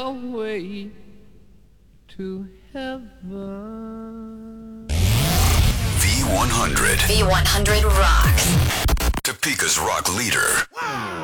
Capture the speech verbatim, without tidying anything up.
away to heaven. V one hundred. V one hundred rocks. Topeka's rock leader.